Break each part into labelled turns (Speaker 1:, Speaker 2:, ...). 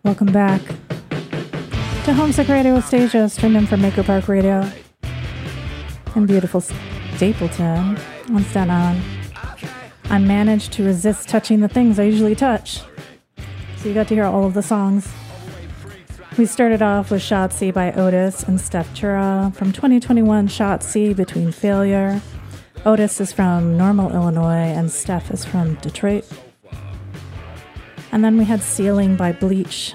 Speaker 1: Welcome back to Homesick Radio Stasia, streaming from Maker Park Radio in beautiful Stapleton on Staten Island. I managed to resist touching the things I usually touch, so you got to hear all of the songs. We started off with Shot C by Otis and Steph Chura from 2021 Shot C Between Failure. Otis is from Normal, Illinois, and Steph is from Detroit. And then we had Ceiling by Bleach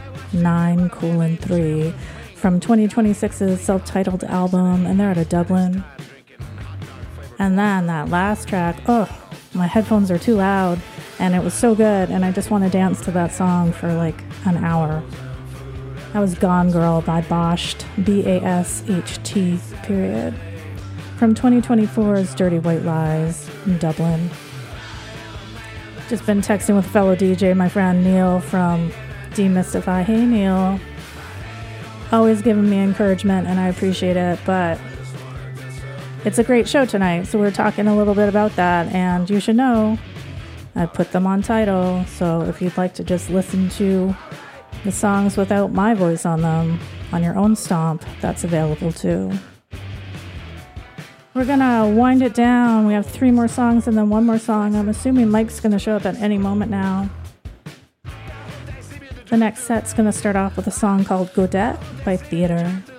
Speaker 1: 9:3 from 2026's self-titled album, and they're out of Dublin. And then that last track, my headphones are too loud, and it was so good, and I just want to dance to that song for like an hour. That was Gone Girl by Basht, B-A-S-H-T, period, from 2024's Dirty White Lies in Dublin. Just been texting with a fellow DJ, my friend Neil from Demystify. Hey Neil, always giving me encouragement, and I appreciate it, but it's a great show tonight, so we're talking a little bit about that, and you should know I put them on Tidal, so if you'd like to just listen to the songs without my voice on them on your own stomp, that's available too. We're gonna wind it down. We have 3 more songs and then 1 more song. I'm assuming Mike's gonna show up at any moment now. The next set's gonna start off with a song called Godette by Theater.